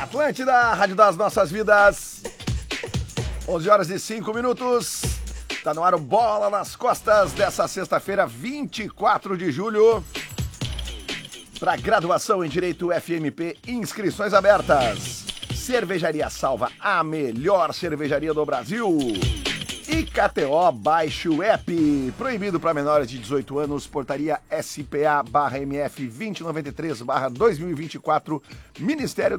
Atlântida, Rádio das Nossas Vidas. 11 horas e 5 minutos. Tá no ar o Bola nas Costas dessa sexta-feira, 24 de julho. Para graduação em Direito FMP, inscrições abertas. Cervejaria Salva, a melhor cervejaria do Brasil. E KTO, baixe o app. Proibido para menores de 18 anos, portaria SPA/MF 2093/2024, Ministério